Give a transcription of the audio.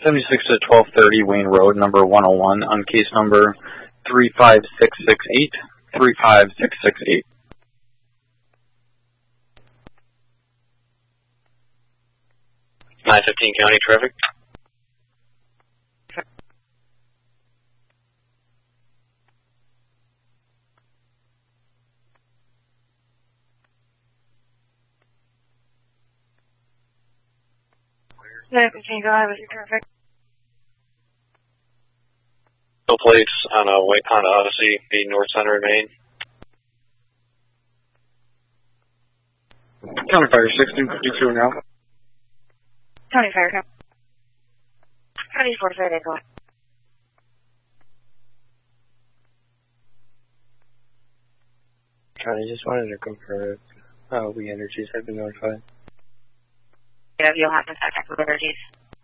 76 to 1230 Wayne Road, number 101, on case number 35668. 35668. (915) County Traffic. Can you go ahead with your traffic? No plates on a white Honda Odyssey, being North Center, Maine. County Fire 1652 now. County Fire. County 430, go ahead. County, just wanted to confirm if We Energies have been notified. Yeah, you'll have to contact with Energies.